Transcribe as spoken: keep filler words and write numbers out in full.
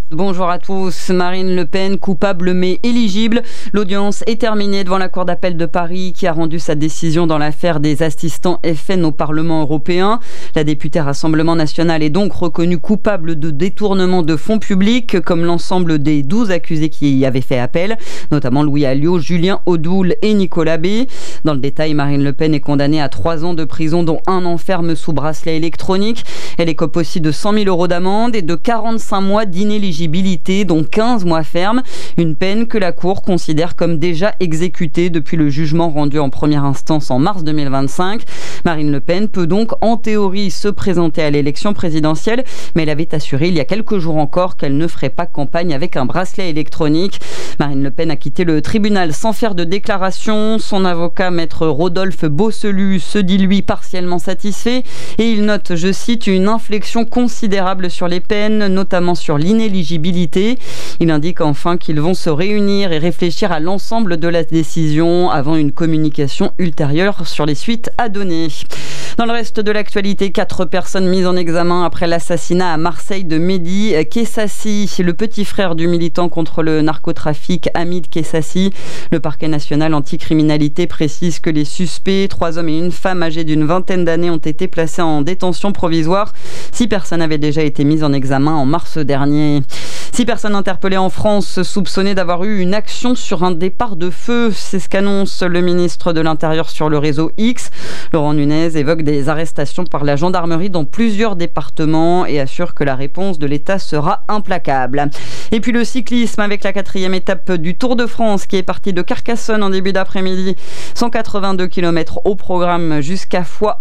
Bonjour à tous. Marine Le Pen, coupable mais éligible. L'audience est terminée devant la Cour d'appel de Paris qui a rendu sa décision dans l'affaire des assistants F N au Parlement européen. La députée Rassemblement National est donc reconnue coupable de détournement de fonds publics, comme l'ensemble des douze accusés qui y avaient fait appel, notamment Louis Alliot, Julien Audoul et Nicolas B. Dans le détail, Marine Le Pen est condamnée à trois ans de prison, dont un an ferme sous bracelet électronique. Elle écope aussi de cent mille euros d'amende et de quarante-cinq mois d'inéligibilité, dont quinze mois ferme, une peine que la Cour considère comme déjà exécutée depuis le jugement rendu en première instance en mars deux mille vingt-cinq. Marine Le Pen peut donc en théorie se présenter à l'élection présidentielle, mais elle avait assuré il y a quelques jours encore qu'elle ne ferait pas campagne avec un bracelet électronique. Marine Le Pen a quitté le tribunal sans faire de déclaration. Son avocat, maître Rodolphe Bosselu, se dit lui partiellement satisfait et il note, je cite, une inflexion considérable sur les peines, notamment sur l'inéligibilité. Il indique enfin qu'ils vont se réunir et réfléchir à l'ensemble de la décision avant une communication ultérieure sur les suites à donner. Dans le reste de l'actualité, quatre personnes mises en examen après l'assassinat à Marseille de Mehdi Kessassi, le petit frère du militant contre le narcotrafic Hamid Kessassi. Le parquet national anticriminalité précise que les suspects, trois hommes et une femme âgés d'une vingtaine d'années, ont été placés en détention provisoire. Six personnes avaient déjà été mises en examen en mars dernier. Six personnes interpellées en France, soupçonnées d'avoir eu une action sur un départ de feu. C'est ce qu'annonce le ministre de l'Intérieur sur le réseau X. Laurent Nunez évoque des arrestations par la gendarmerie dans plusieurs départements et assure que la réponse de l'État sera implacable. Et puis le cyclisme avec la quatrième étape du Tour de France qui est partie de Carcassonne en début d'après-midi. cent quatre-vingt-deux kilomètres au programme jusqu'à Foix